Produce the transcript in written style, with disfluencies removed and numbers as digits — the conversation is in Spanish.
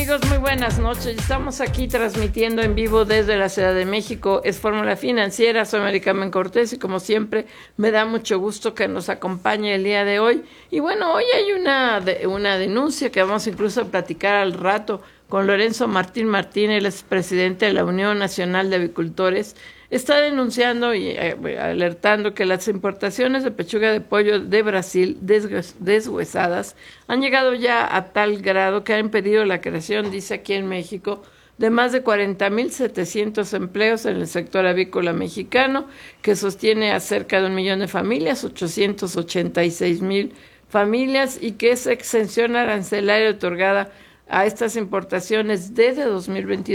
amigos? Muy buenas noches. Estamos aquí transmitiendo en vivo desde la Ciudad de México. Es Fórmula Financiera, soy Mari Carmen Cortés y como siempre me da mucho gusto que nos acompañe el día de hoy. Y bueno, hoy hay una denuncia que vamos incluso a platicar al rato con Lorenzo Martín Martín, el expresidente de la Unión Nacional de Avicultores. Está denunciando y alertando que las importaciones de pechuga de pollo de Brasil deshuesadas han llegado ya a tal grado que han impedido la creación, dice aquí en México, de más de 40,700 empleos en el sector avícola mexicano, que sostiene a cerca de 1 millón de familias, 886,000 familias, y que esa exención arancelaria otorgada a estas importaciones desde 2022